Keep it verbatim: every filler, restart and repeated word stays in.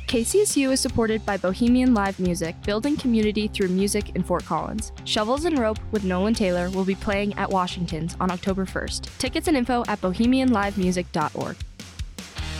K C S U is supported by Bohemian Live Music, building community through music in Fort Collins. Shovels and Rope with Nolan Taylor will be playing at Washington's on October first. Tickets and info at bohemian live music dot org.